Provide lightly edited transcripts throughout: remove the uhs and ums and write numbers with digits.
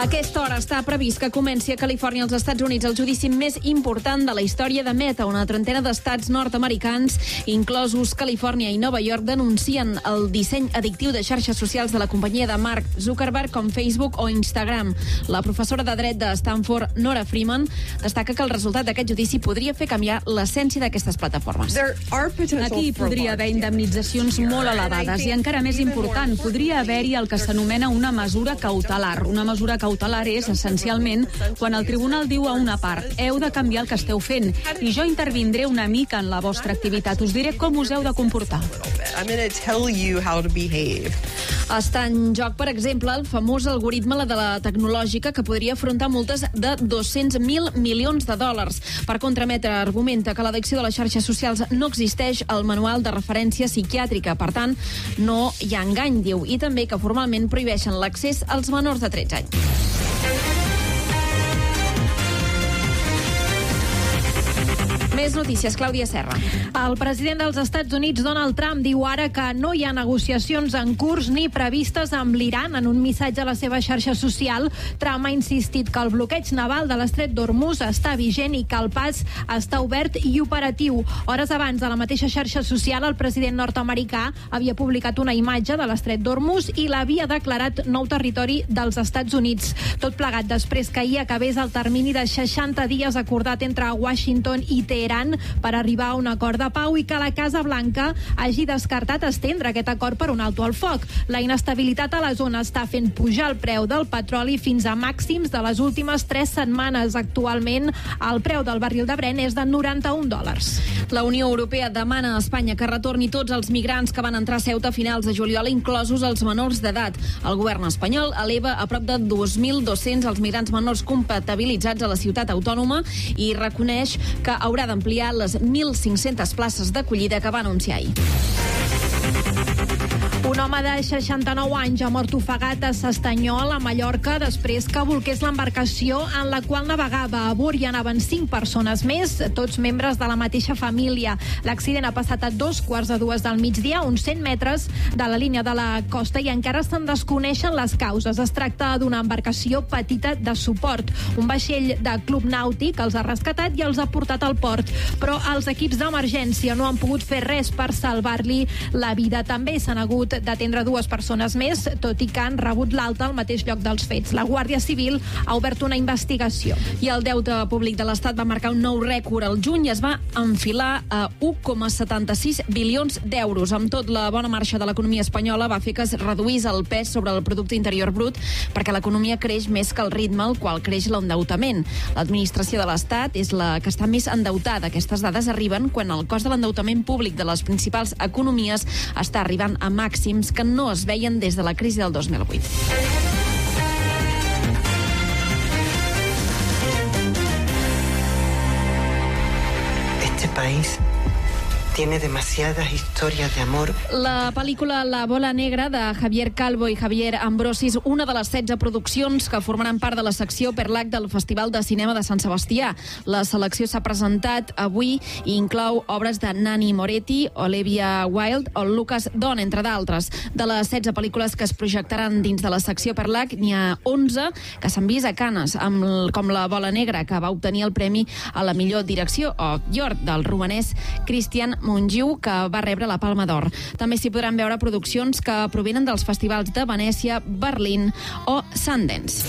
A aquesta hora està previst que comenci a Califòrnia, als Estats Units, el judici més important de la història de Meta. Una trentena d'estats nord-americans, inclosos Califòrnia i Nova York, denuncien el disseny addictiu de xarxes socials de la companyia de Mark Zuckerberg com Facebook o Instagram. La professora de dret de Stanford, Nora Freeman, destaca que el resultat d'aquest judici podria fer canviar l'essència d'aquestes plataformes. Aquí podria haver indemnitzacions molt elevades i, encara més important, podria haver-hi el que s'anomena una mesura cautelar. Una mesura cautelar és, essencialment, quan el tribunal diu a una part: heu de canviar el que esteu fent i jo intervindré una mica en la vostra activitat. Us diré com us heu de comportar. Està en joc, per exemple, el famós algoritme de la tecnològica, que podria afrontar multes de 200.000 milions de dòlars. Per contra, Meta argumenta que l'addicció de les xarxes socials no existeix al manual de referència psiquiàtrica. Per tant, no hi ha engany, diu, i també que formalment prohibeixen l'accés als menors de 13 anys. Més notícies, Clàudia Serra. El president dels Estats Units, Donald Trump, diu ara que no hi ha negociacions en curs ni previstes amb l'Iran. En un missatge a la seva xarxa social, Trump ha insistit que el bloqueig naval de l'estret d'Hormuz està vigent i que el pas està obert i operatiu. Hores abans, a la mateixa xarxa social, el president nord-americà havia publicat una imatge de l'estret d'Hormuz i l'havia declarat nou territori dels Estats Units. Tot plegat després que ahir acabés el termini de 60 dies acordat entre Washington i Teheran per arribar a un acord de pau i que la Casa Blanca hagi descartat estendre aquest acord per un alto al foc. La inestabilitat a la zona està fent pujar el preu del petroli fins a màxims de les últimes 3 setmanes. Actualment, el preu del barril de Brent és de $91. La Unió Europea demana a Espanya que retorni tots els migrants que van entrar a Ceuta a finals de juliol, inclosos els menors d'edat. El govern espanyol eleva a prop de 2.200 els migrants menors compatibilitzats a la ciutat autònoma i reconeix que haurà d'ampliar les 1.500 places d'acollida que va anunciar ahir. Un home de 69 anys ha mort ofegat a S'Estanyol, a Mallorca, després que bolqués l'embarcació en la qual navegava. A bord hi anaven 5 persones més, tots membres de la mateixa família. L'accident ha passat a 2:15 del migdia, uns 100 metres de la línia de la costa, i encara se'n desconeixen les causes. Es tracta d'una embarcació petita de suport. Un vaixell de club nàutic els ha rescatat i els ha portat al port, però els equips d'emergència no han pogut fer res per salvar-li la vida. També s'han hagut d'atendre 2 persones més, tot i que han rebut l'alta al mateix lloc dels fets. La Guàrdia Civil ha obert una investigació. I el deute públic de l'Estat va marcar un nou rècord. El juny es va enfilar a 1,76 bilions d'euros. Amb tot, la bona marxa de l'economia espanyola va fer que es reduís el pes sobre el producte interior brut, perquè l'economia creix més que el ritme al qual creix l'endeutament. L'administració de l'Estat és la que està més endeutada. Aquestes dades arriben quan el cost de l'endeutament públic de les principals economies està arribant a màxims que no es veien des de la crisi del 2008. Este país tiene demasiadas historias de amor. La pel·lícula La bola negra, de Javier Calvo i Javier Ambrosi, és una de les 16 produccions que formaran part de la secció Perlac del Festival de Cinema de Sant Sebastià. La selecció s'ha presentat avui i inclou obres de Nanni Moretti, Olivia Wilde o Lucas Don, entre d'altres. De les 16 pel·lícules que es projectaran dins de la secció Perlac, n'hi ha 11 que s'han vist a Canes, com La bola negra, que va obtenir el premi a la millor direcció, o York, del romanès Christian Mungiu, que va rebre la Palma d'Or. També s'hi podran veure produccions que provenen dels festivals de Venècia, Berlín o Sundance.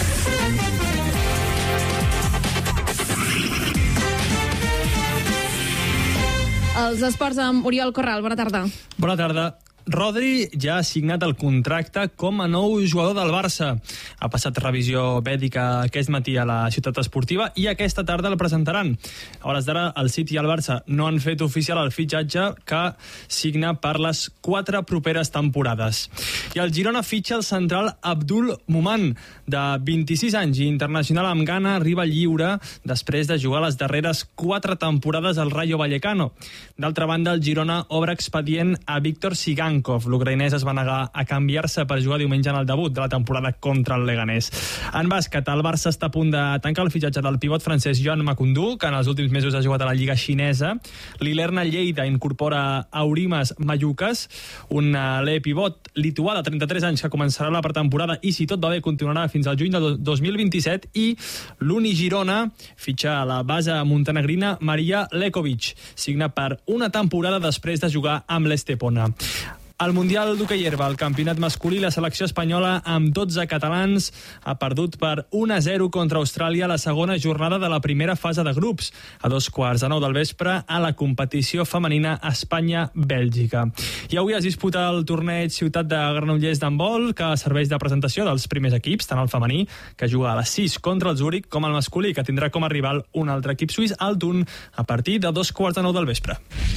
Els esports amb Oriol Corral. Bona tarda. Bona tarda. Rodri ja ha signat el contracte com a nou jugador del Barça. Ha passat revisió mèdica aquest matí a la ciutat esportiva i aquesta tarda el presentaran. A hores d'ara, el City i el Barça no han fet oficial el fitxatge que signa per les 4 properes temporades. I el Girona fitxa el central Abdul Muman, de 26 anys i internacional amb Ghana, arriba lliure després de jugar les darreres 4 temporades al Rayo Vallecano. D'altra banda, el Girona obre expedient a Víctor Sigan, Sankov. L'ucraïnès es va negar a canviar-se per jugar diumenge en el debut de la temporada contra el Leganés. En bàsquet, el Barça està a punt de tancar el fitxatge del pivot francès Joan Macundú, que en els últims mesos ha jugat a la Lliga xinesa. L'Ilerna Lleida incorpora Aurimas Mayukas, un pivot lituà de 33 anys que començarà la pretemporada i, si tot va bé, continuarà fins al juny de 2027. I l'Uni Girona fitxa a la base montenegrina Maria Lekovic, signa per una temporada després de jugar amb l'Estepona. Al Mundial d'hoquei herba, el campionat masculí, la selecció espanyola, amb 12 catalans, ha perdut per 1-0 contra Austràlia a la segona jornada de la primera fase de grups, a 9:15 del vespre, a la competició femenina Espanya-Bèlgica. I avui es disputa el torneig Ciutat de Granollers d'handbol, que serveix de presentació dels primers equips, tant el femení, que juga a les 6 contra el Zúrich, com el masculí, que tindrà com a rival un altre equip suís, el Thun, a partir de 2:15 del vespre.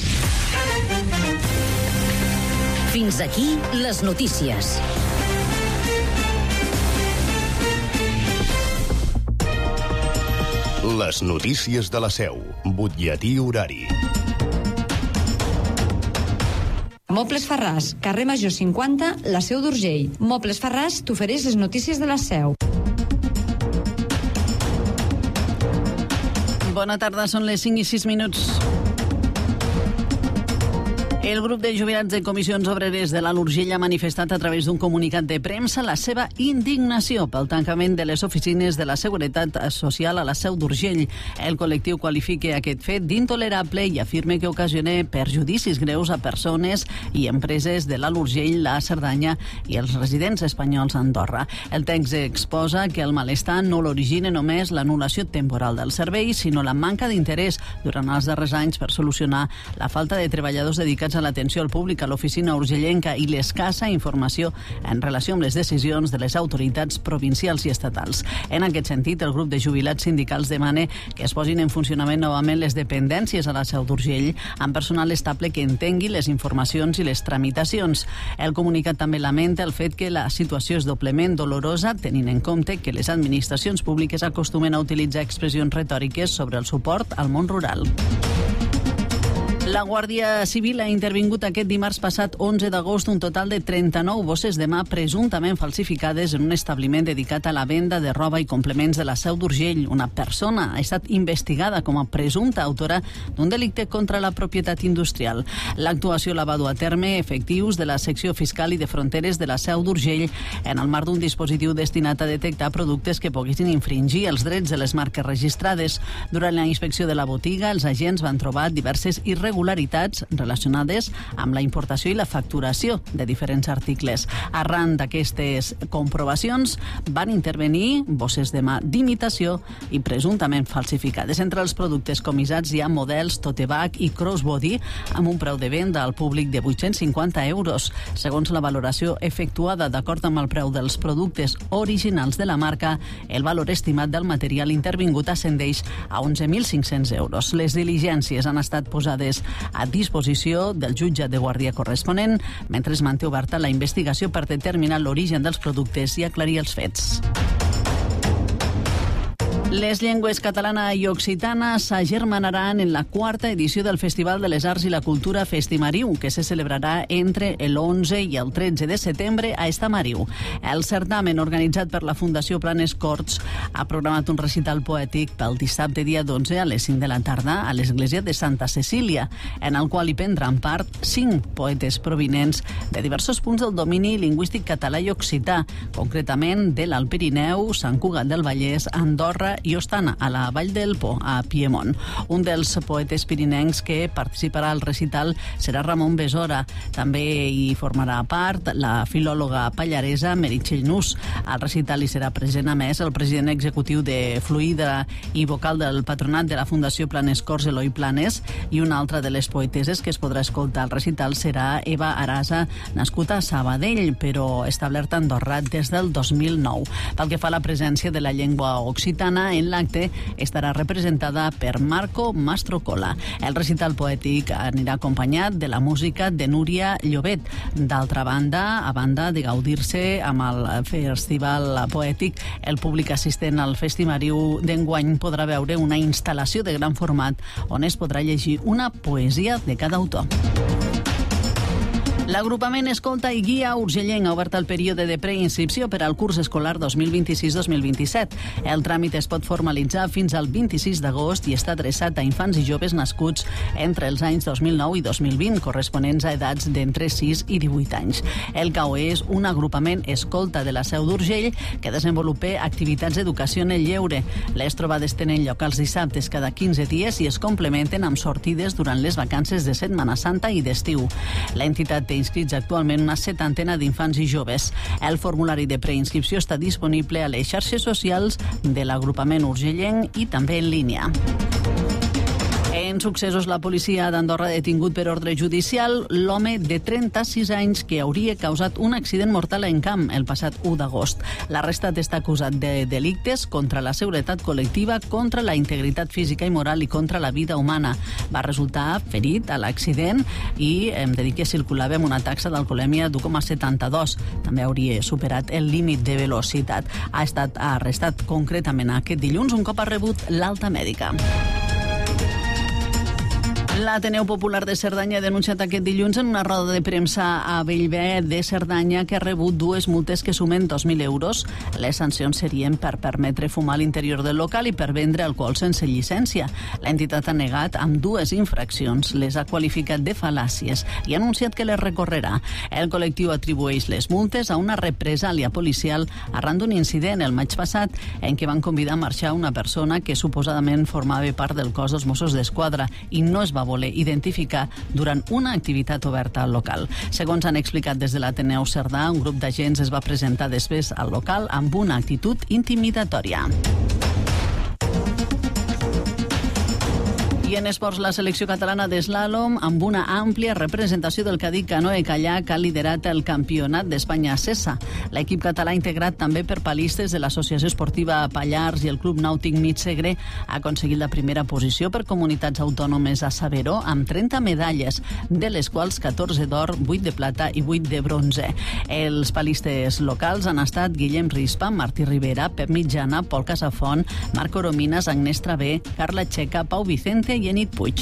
Fins aquí les notícies. Les notícies de la Seu. Butlletí horari. Mobles Ferràs, carrer Major 50, la Seu d'Urgell. Mobles Ferràs t'ofereix les notícies de la Seu. Bona tarda, són les 5:06. El grup de jubilats de comissions obreres de l'Alt Urgell ha manifestat a través d'un comunicat de premsa la seva indignació pel tancament de les oficines de la Seguretat Social a la Seu d'Urgell. El col·lectiu qualifica aquest fet d'intolerable i afirma que ocasiona perjudicis greus a persones i empreses de l'Alt Urgell, la Cerdanya i els residents espanyols a Andorra. El text exposa que el malestar no l'origina només l'anul·lació temporal del servei, sinó la manca d'interès durant els darrers anys per solucionar la falta de treballadors dedicats a l'atenció al públic a l'oficina urgellenca i l'escassa informació en relació amb les decisions de les autoritats provincials i estatals. En aquest sentit, el grup de jubilats sindicals demana que es posin en funcionament novament les dependències a la Seu d'Urgell amb personal estable que entengui les informacions i les tramitacions. El comunicat també lamenta el fet que la situació és doblement dolorosa, tenint en compte que les administracions públiques acostumen a utilitzar expressions retòriques sobre el suport al món rural. La Guàrdia Civil ha intervingut aquest dimarts passat 11 d'agost un total de 39 bosses de mà presumptament falsificades en un establiment dedicat a la venda de roba i complements de la Seu d'Urgell. Una persona ha estat investigada com a presumpta autora d'un delicte contra la propietat industrial. L'actuació la va dur a terme efectius de la secció fiscal i de fronteres de la Seu d'Urgell en el marc d'un dispositiu destinat a detectar productes que poguessin infringir els drets de les marques registrades. Durant la inspecció de la botiga, els agents van trobar diverses irregularitats relacionades amb la importació i la facturació de diferents articles. Arran d'aquestes comprovacions van intervenir bosses de mà d'imitació i presumptament falsificades. Entre els productes comissats hi ha models tote bag i crossbody amb un preu de venda al públic de 850 euros. Segons la valoració efectuada d'acord amb el preu dels productes originals de la marca, el valor estimat del material intervingut ascendeix a 11.500 euros. Les diligències han estat posades a disposició del jutge de guàrdia corresponent, mentre es manté oberta la investigació per determinar l'origen dels productes i aclarir els fets. Les llengües catalana i occitana s'agermanaran en la 4a edició del Festival de les Arts i la Cultura Festimariu, que se celebrarà entre l'11 i el 13 de setembre a Estamariu. El certamen, organitzat per la Fundació Planes Corts, ha programat un recital poètic pel dissabte dia 12 a les 5 de la tarda a l'església de Santa Cecília, en el qual hi prendran part 5 poetes provinents de diversos punts del domini lingüístic català i occità, concretament de l'Alt Pirineu, Sant Cugat del Vallès, Andorra i Ostana, a la Vall del Po, a Piemont. Un dels poetes pirinencs que participarà al recital serà Ramon Besora. També hi formarà part la filòloga pallaresa Meritxell Nus. Al recital hi serà present, a més, el president executiu de Fluida i vocal del patronat de la Fundació Planes Corts, Eloi Planes, i una altra de les poeteses que es podrà escoltar al recital serà Eva Arasa, nascuda a Sabadell, però establerta a Andorra des del 2009. Pel que fa a la presència de la llengua occitana, en l'acte estarà representada per Marco Mastrocola. El recital poètic anirà acompanyat de la música de Núria Llobet. D'altra banda, a banda de gaudir-se amb el festival poètic, el públic assistent al Festimariu d'enguany podrà veure una instal·lació de gran format on es podrà llegir una poesia de cada autor. L'agrupament Escolta i Guia Urgellenc ha obert el període de preinscripció per al curs escolar 2026-2027. El tràmit es pot formalitzar fins al 26 d'agost i està adreçat a infants i joves nascuts entre els anys 2009 i 2020, corresponents a edats d'entre 6 i 18 anys. El CAOE és un agrupament escolta de la Seu d'Urgell que desenvolupa activitats d'educació en el lleure. Les trobades tenen lloc els dissabtes cada 15 dies i es complementen amb sortides durant les vacances de Setmana Santa i d'estiu. L'entitat té inscrits actualment una 70 d'infants i joves. El formulari de preinscripció està disponible a les xarxes socials de l'agrupament urgellenc i també en línia. En successos, la policia d'Andorra ha detingut per ordre judicial l'home de 36 anys que hauria causat un accident mortal en camp el passat 1 d'agost. L'arrestat està acusat de delictes contra la seguretat col·lectiva, contra la integritat física i moral i contra la vida humana. Va resultar ferit a l'accident i hem de dir que circulava amb una taxa d'alcoholèmia d'1,72. També hauria superat el límit de velocitat. Ha estat arrestat concretament aquest dilluns un cop ha rebut l'alta mèdica. L'Ateneu Popular de Cerdanya ha denunciat aquest dilluns en una roda de premsa a Bellver de Cerdanya que ha rebut 2 multes que sumen 2.000 euros. Les sancions serien per permetre fumar a l'interior del local i per vendre alcohol sense llicència. L'entitat ha negat amb 2 infraccions, les ha qualificat de fal·làcies i ha anunciat que les recorrerà. El col·lectiu atribueix les multes a una represàlia policial arran d'un incident el maig passat en què van convidar a marxar una persona que suposadament formava part del cos dels Mossos d'Esquadra i no es va voler identificar durant una activitat oberta al local. Segons han explicat des de l'Ateneu Cerdà, un grup d'agents es va presentar després al local amb una actitud intimidatòria. I en esports, la selecció catalana d'eslàlom, amb una àmplia representació del Cadí Canoe-Kayak, ha liderat el campionat d'Espanya CESA. L'equip català, integrat també per palistes de l'Associació Esportiva Pallars i el Club Nàutic Mig-Segre, ha aconseguit la primera posició per comunitats autònomes a Saberó, amb 30 medalles, de les quals 14 d'or, 8 de plata i 8 de bronze. Els palistes locals han estat Guillem Rispa, Martí Rivera, Pep Mitjana, Pol Casafont, Marc Oromines, Agnès Travé, Carla Checa, Pau Vicente i Enid Puig.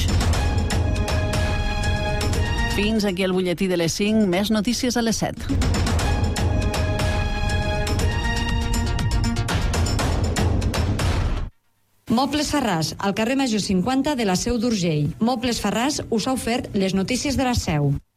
Fins aquí el butlletí de les 5, més notícies a les 7. Mobles Farràs, al carrer Major 50 de la Seu d'Urgell. Mobles Farràs us ha ofert les notícies de la Seu.